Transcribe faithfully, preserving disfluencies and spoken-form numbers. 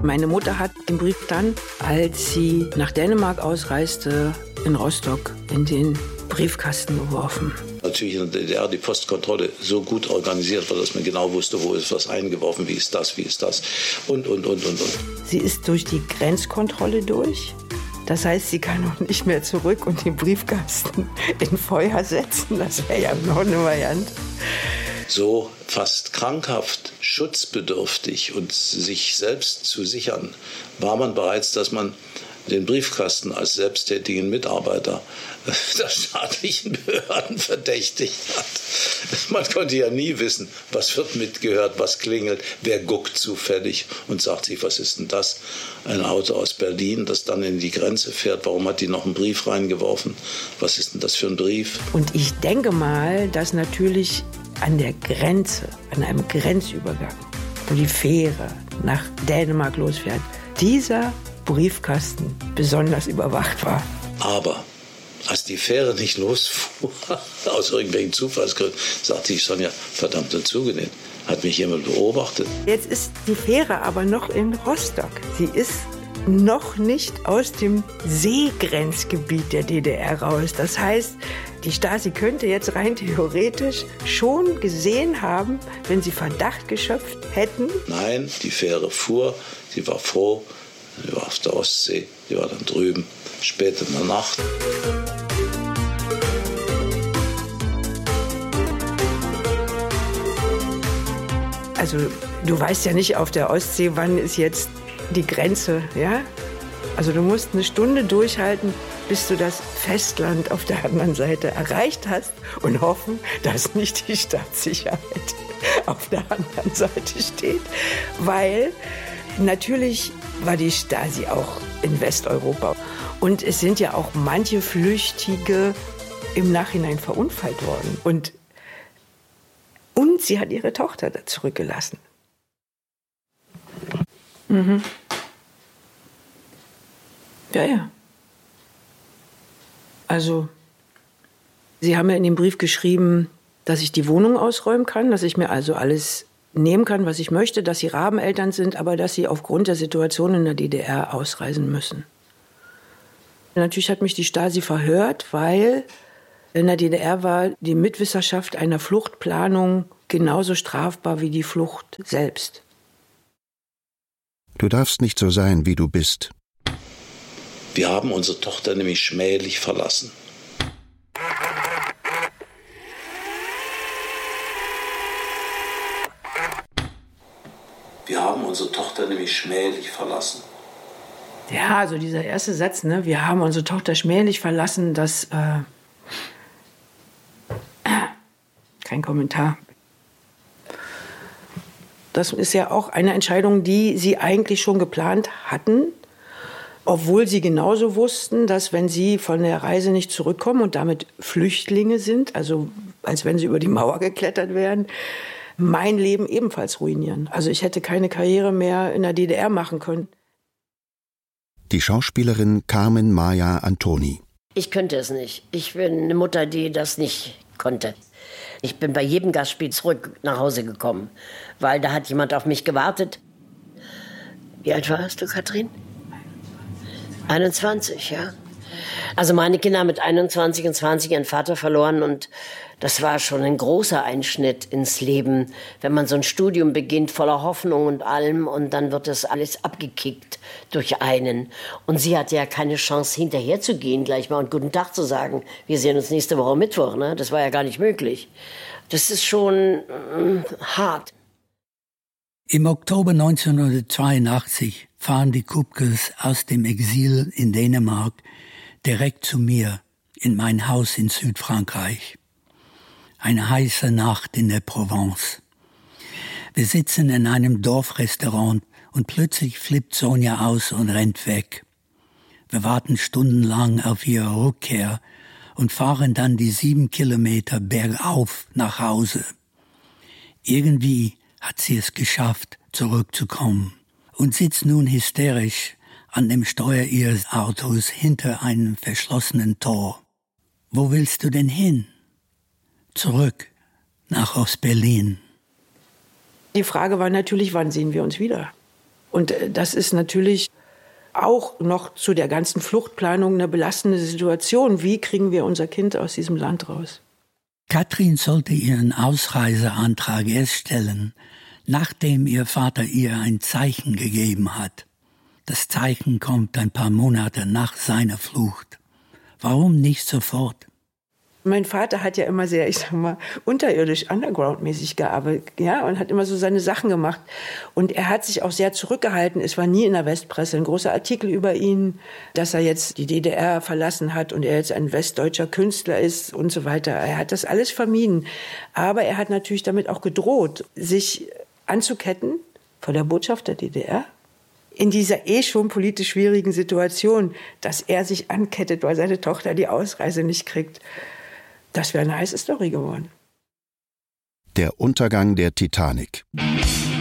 Meine Mutter hat den Brief dann, als sie nach Dänemark ausreiste, in Rostock in den Briefkasten geworfen. Natürlich in der D D R die Postkontrolle so gut organisiert war, dass man genau wusste, wo ist was eingeworfen, wie ist das, wie ist das und, und, und, und, und. Sie ist durch die Grenzkontrolle durch. Das heißt, sie kann auch nicht mehr zurück und den Briefkasten in Feuer setzen. Das wäre ja noch eine Variante. So fast krankhaft, schutzbedürftig und sich selbst zu sichern, war man bereits, dass man den Briefkasten als selbsttätigen Mitarbeiter der staatlichen Behörden verdächtigt hat. Man konnte ja nie wissen, was wird mitgehört, was klingelt, wer guckt zufällig und sagt sich, was ist denn das? Ein Auto aus Berlin, das dann in die Grenze fährt, warum hat die noch einen Brief reingeworfen? Was ist denn das für ein Brief? Und ich denke mal, dass natürlich an der Grenze, an einem Grenzübergang, wo die Fähre nach Dänemark losfährt, dieser Briefkasten besonders überwacht war. Aber als die Fähre nicht losfuhr, aus irgendwelchen Zufallsgründen, sagte ich, Sonja, verdammt zugenäht, hat mich jemand beobachtet. Jetzt ist die Fähre aber noch in Rostock. Sie ist noch nicht aus dem Seegrenzgebiet der D D R raus. Das heißt, die Stasi könnte jetzt rein theoretisch schon gesehen haben, wenn sie Verdacht geschöpft hätten. Nein, die Fähre fuhr, sie war froh, sie war auf der Ostsee, sie war dann drüben, spät in der Nacht. Also du weißt ja nicht auf der Ostsee, wann ist jetzt die Grenze, ja? Also du musst eine Stunde durchhalten, bis du das Festland auf der anderen Seite erreicht hast und hoffen, dass nicht die Staatssicherheit auf der anderen Seite steht. Weil natürlich war die Stasi auch in Westeuropa. Und es sind ja auch manche Flüchtige im Nachhinein verunfallt worden. Und, und sie hat ihre Tochter da zurückgelassen. Mhm. Ja, ja. Also, sie haben ja in dem Brief geschrieben, dass ich die Wohnung ausräumen kann, dass ich mir also alles nehmen kann, was ich möchte, dass sie Rabeneltern sind, aber dass sie aufgrund der Situation in der D D R ausreisen müssen. Natürlich hat mich die Stasi verhört, weil in der D D R war die Mitwisserschaft einer Fluchtplanung genauso strafbar wie die Flucht selbst. Du darfst nicht so sein, wie du bist. Wir haben unsere Tochter nämlich schmählich verlassen. Wir haben unsere Tochter nämlich schmählich verlassen. Ja, also dieser erste Satz, ne, wir haben unsere Tochter schmählich verlassen, das, äh, kein Kommentar. Das ist ja auch eine Entscheidung, die sie eigentlich schon geplant hatten, obwohl sie genauso wussten, dass wenn sie von der Reise nicht zurückkommen und damit Flüchtlinge sind, also als wenn sie über die Mauer geklettert wären, mein Leben ebenfalls ruinieren. Also ich hätte keine Karriere mehr in der D D R machen können. Die Schauspielerin Carmen Maya Antoni. Ich könnte es nicht. Ich bin eine Mutter, die das nicht konnte. Ich bin bei jedem Gastspiel zurück nach Hause gekommen, weil da hat jemand auf mich gewartet. Wie alt warst du, Katrin? einundzwanzig, ja. Also meine Kinder haben mit einundzwanzig und zwanzig ihren Vater verloren und das war schon ein großer Einschnitt ins Leben, wenn man so ein Studium beginnt voller Hoffnung und allem und dann wird das alles abgekickt durch einen. Und sie hatte ja keine Chance hinterher zu gehen, gleich mal und guten Tag zu sagen. Wir sehen uns nächste Woche Mittwoch, ne? Das war ja gar nicht möglich. Das ist schon äh, hart. Im Oktober neunzehnhundertzweiundachtzig fahren die Kupkes aus dem Exil in Dänemark direkt zu mir in mein Haus in Südfrankreich. Eine heiße Nacht in der Provence. Wir sitzen in einem Dorfrestaurant und plötzlich flippt Sonja aus und rennt weg. Wir warten stundenlang auf ihre Rückkehr und fahren dann die sieben Kilometer bergauf nach Hause. Irgendwie hat sie es geschafft, zurückzukommen und sitzt nun hysterisch an dem Steuer ihres Autos hinter einem verschlossenen Tor. Wo willst du denn hin? Zurück nach Ostberlin. Die Frage war natürlich, wann sehen wir uns wieder? Und das ist natürlich auch noch zu der ganzen Fluchtplanung eine belastende Situation. Wie kriegen wir unser Kind aus diesem Land raus? Katrin sollte ihren Ausreiseantrag erst stellen, nachdem ihr Vater ihr ein Zeichen gegeben hat. Das Zeichen kommt ein paar Monate nach seiner Flucht. Warum nicht sofort? Mein Vater hat ja immer sehr, ich sag mal, unterirdisch, underground-mäßig gearbeitet, ja, und hat immer so seine Sachen gemacht. Und er hat sich auch sehr zurückgehalten. Es war nie in der Westpresse ein großer Artikel über ihn, dass er jetzt die D D R verlassen hat und er jetzt ein westdeutscher Künstler ist und so weiter. Er hat das alles vermieden. Aber er hat natürlich damit auch gedroht, sich anzuketten vor der Botschaft der D D R. In dieser eh schon politisch schwierigen Situation, dass er sich ankettet, weil seine Tochter die Ausreise nicht kriegt. Das wäre eine heiße Story geworden. Der Untergang der Titanic.